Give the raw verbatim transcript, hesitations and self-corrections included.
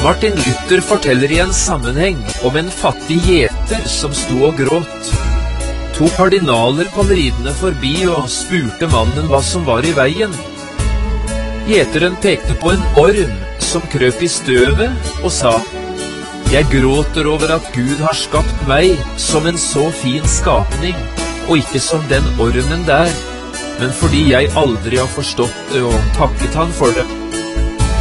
Martin Luther forteller i en sammenheng om en fattig gjeter som sto og gråt. To kardinaler kom ridende forbi og spurte mannen hva som var i veien. Gjeteren pekte på en orm som krøp i støvet og sa: «Jeg gråter over at Gud har skapt meg som en så fin skapning, og ikke som den ormen der, men fordi jeg aldri har forstått det og takket han for det.»